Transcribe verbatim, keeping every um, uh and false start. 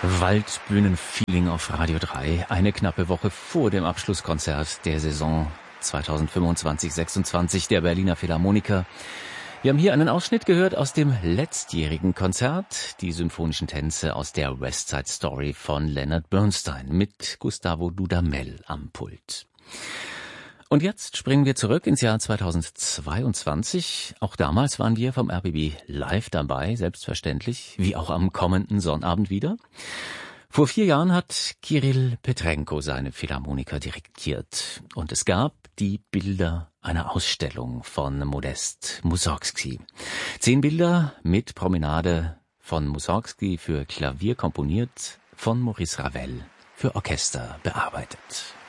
Waldbühnen-Feeling auf Radio drei. Eine knappe Woche vor dem Abschlusskonzert der Saison zweitausendfünfundzwanzig sechsundzwanzig der Berliner Philharmoniker. Wir haben hier einen Ausschnitt gehört aus dem letztjährigen Konzert, die symphonischen Tänze aus der West Side Story von Leonard Bernstein mit Gustavo Dudamel am Pult. Und jetzt springen wir zurück ins Jahr zweitausendzweiundzwanzig. Auch damals waren wir vom R B B live dabei, selbstverständlich, wie auch am kommenden Sonnabend wieder. Vor vier Jahren hat Kirill Petrenko seine Philharmoniker dirigiert. Und es gab die Bilder einer Ausstellung von Modest Mussorgsky. Zehn Bilder mit Promenade von Mussorgsky für Klavier komponiert, von Maurice Ravel für Orchester bearbeitet.